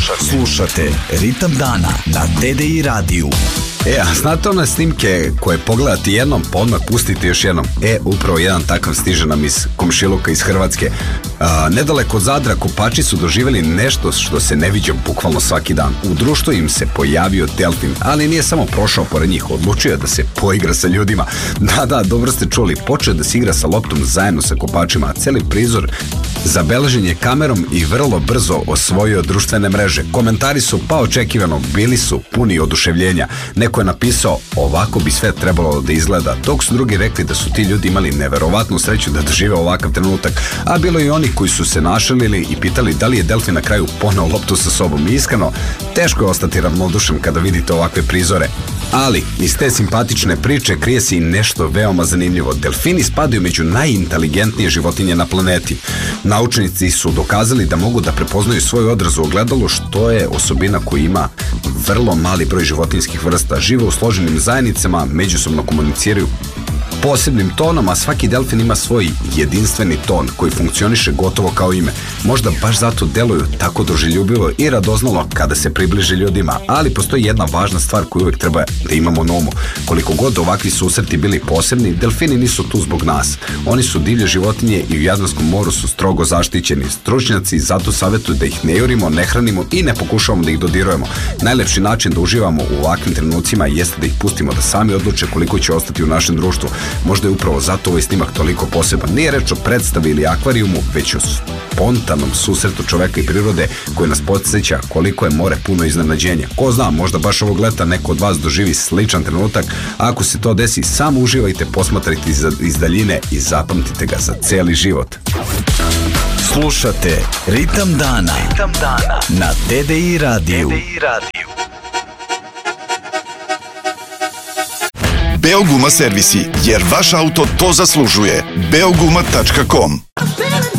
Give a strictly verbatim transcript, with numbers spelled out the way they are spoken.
Slušate Ritam dana na T D I radiju. E, a znate one snimke koje pogledate jednom, pa odmah pustite još jednom. E, upravo jedan takav stiže nam iz komšiluka iz Hrvatske. A, nedaleko od Zadra kopači su doživjeli nešto što se ne viđa bukvalno svaki dan. U društvu im se pojavio delfin, ali nije samo prošao pored njih, odlučio je da se poigra sa ljudima. Da, da, dobro ste čuli, počeo da se igra sa loptom zajedno sa kopačima, a celi prizor zabeležen je kamerom i vrlo brzo osvojio društvene mreže. Komentari su, pa očekivano, bili su puni oduševljenja. Neko je napisao, ovako bi sve trebalo da izgleda, dok su drugi rekli da su ti ljudi imali neverovatnu sreću da dožive ovakav trenutak, a bilo i oni koji su se našalili i pitali da li je delfin na kraju poneo loptu sa sobom. I iskreno, teško je ostati ravnodušan kada vidite ovakve prizore. Ali, iz te simpatične priče krije se i nešto veoma zanimljivo. Delfini spadaju među najinteligentnije životinje na planeti. Naučnici su dokazali da mogu da prepoznaju svoj odraz u ogledalu, što je osobina koju ima vrlo mali broj životinjskih vrsta. Žive u složenim zajednicama, međusobno komuniciraju posebnim tonom, a svaki delfin ima svoj jedinstveni ton koji funkcioniše gotovo kao ime. Možda baš zato deluju tako druželjubivo i radoznalo kada se približe ljudima, ali postoji jedna važna stvar koju uvek treba da imamo na umu. Koliko god ovakvi susreti bili posebni, delfini nisu tu zbog nas. Oni su divlje životinje i u Jadranskom moru su strogo zaštićeni. Stručnjaci zato savjetuju da ih ne jurimo, ne hranimo i ne pokušavamo da ih dodirujemo. Najlepši način da uživamo u ovakvim trenucima jeste da ih pustimo da sami odluče koliko će ostati u našem društvu. Možda je upravo zato ovaj snimak toliko poseban. Nije reč o predstavi ili akvarijumu, već o spontanom susretu čoveka i prirode koji nas podsjeća koliko je more puno iznenađenja. Ko zna, možda baš ovog leta neko od vas doživi sličan trenutak. A ako se to desi, samo uživajte, posmatrajte iz, iz daljine i zapamtite ga za cijeli život. Slušate Ritam dana, Ritam dana na T D I radiju. Beoguma servisi, jer vaš auto to zaslužuje. beoguma tačka com